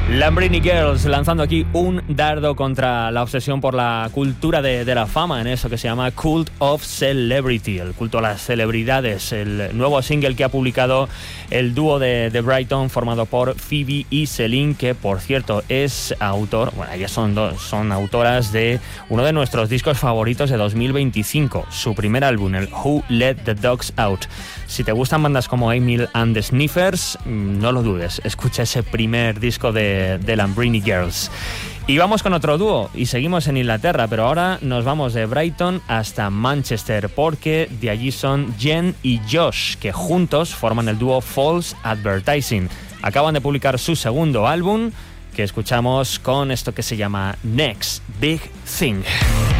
Lambrini Girls lanzando aquí un dardo contra la obsesión por la cultura de la fama, en eso que se llama Cult of Celebrity, el culto a las celebridades, el nuevo single que ha publicado el dúo de Brighton formado por Phoebe y Celine, que por cierto es autor, bueno, ellas son autoras de uno de nuestros discos favoritos de 2025, su primer álbum, el Who Let the Dogs Out. Si te gustan bandas como Emil and the Sniffers, no lo dudes, escucha ese primer disco de Lambrini Girls. Y vamos con otro dúo y seguimos en Inglaterra, pero ahora nos vamos de Brighton hasta Manchester, porque de allí son Jen y Josh, que juntos forman el dúo False Advertising. Acaban de publicar su segundo álbum, que escuchamos con esto que se llama Next Big Thing.